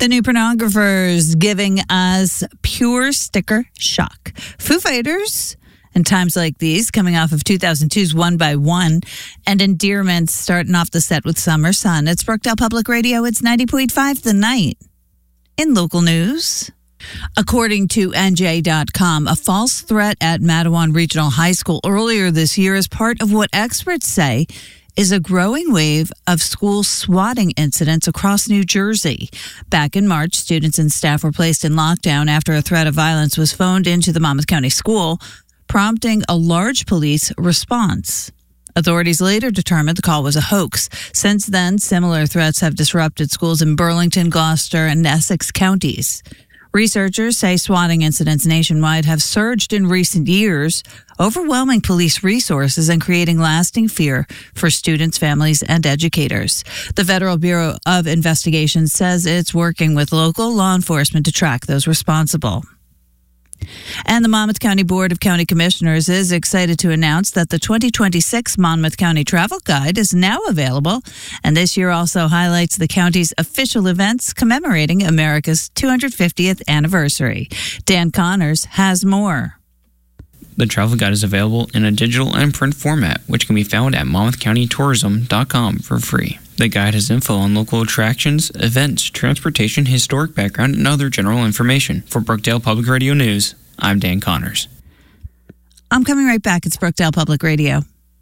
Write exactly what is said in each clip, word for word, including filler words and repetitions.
The new pornographers giving us pure sticker shock. Foo Fighters, in times like these, coming off of two thousand two's One by One, and Endearment starting off the set with Summer Sun. It's Brookdale Public Radio. It's ninety point five The Night. In local news, according to N J dot com, a false threat at Matawan Regional High School earlier this year is part of what experts say is a growing wave of school swatting incidents across New Jersey. Back in March, students and staff were placed in lockdown after a threat of violence was phoned into the Monmouth County School, prompting a large police response. Authorities later determined the call was a hoax. Since then, similar threats have disrupted schools in Burlington, Gloucester, and Essex counties. Researchers say swatting incidents nationwide have surged in recent years, overwhelming police resources and creating lasting fear for students, families, and educators. The Federal Bureau of Investigation says it's working with local law enforcement to track those responsible. And the Monmouth County Board of County Commissioners is excited to announce that the twenty twenty-six Monmouth County Travel Guide is now available. And this year also highlights the county's official events commemorating America's two hundred fiftieth anniversary. Dan Connors has more. The travel guide is available in a digital and print format, which can be found at monmouth county tourism dot com for free. The guide has info on local attractions, events, transportation, historic background, and other general information. For Brookdale Public Radio News, I'm Dan Connors. I'm coming right back. It's Brookdale Public Radio.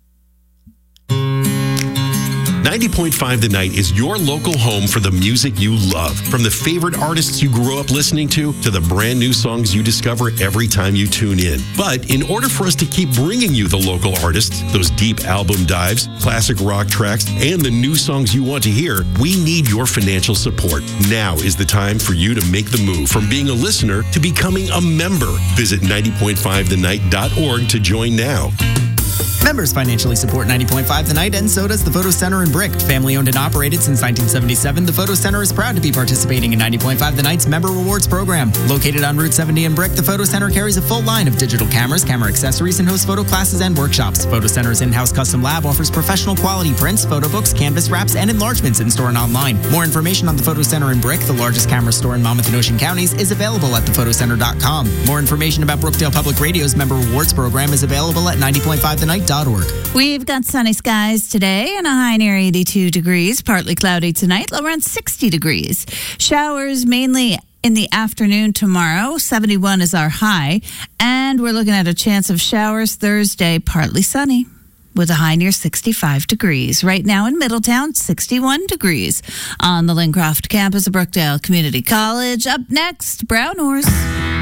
ninety point five The Night is your local home for the music you love. From the favorite artists you grew up listening to, to the brand new songs you discover every time you tune in. But in order for us to keep bringing you the local artists, those deep album dives, classic rock tracks, and the new songs you want to hear, we need your financial support. Now is the time for you to make the move from being a listener to becoming a member. Visit ninety point five the night dot org to join now. Members financially support ninety point five The Night, and so does the Photo Center in Brick. Family owned and operated since nineteen seventy-seven, the Photo Center is proud to be participating in ninety point five The Night's Member Rewards program. Located on Route seventy in Brick, the Photo Center carries a full line of digital cameras, camera accessories, and hosts photo classes and workshops. Photo Center's in-house custom lab offers professional quality prints, photo books, canvas wraps, and enlargements in-store and online. More information on the Photo Center in Brick, the largest camera store in Monmouth and Ocean counties, is available at the photo center dot com. More information about Brookdale Public Radio's Member Rewards program is available at ninety point five the night dot org. We've got sunny skies today and a high near eighty-two degrees. Partly cloudy tonight, low around sixty degrees. Showers mainly in the afternoon tomorrow. seventy-one is our high. And we're looking at a chance of showers Thursday, partly sunny, with a high near sixty-five degrees. Right now in Middletown, sixty-one degrees. On the Lincroft campus of Brookdale Community College. Up next, Brown Horse.